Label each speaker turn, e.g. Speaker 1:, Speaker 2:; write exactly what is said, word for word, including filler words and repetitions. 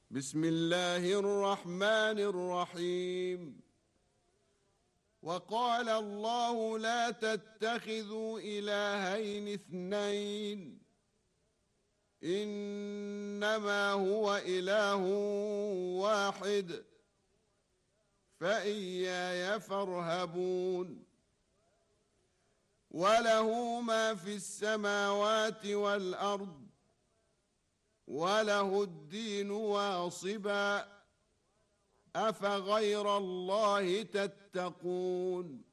Speaker 1: بسم الله الرحمن الرحيم. وقال الله لا تتخذوا إلهين اثنين إنما هو إله واحد فإياي فارهبون. وله ما في السماوات والأرض وله الدين واصبا أفغير الله تتقون.